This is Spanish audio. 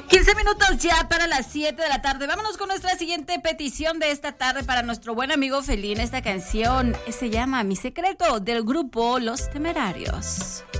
15 minutos ya para las 7 de la tarde. Vámonos con nuestra siguiente petición de esta tarde para nuestro buen amigo Felín. Esta canción se llama Mi Secreto, del grupo Los Temerarios.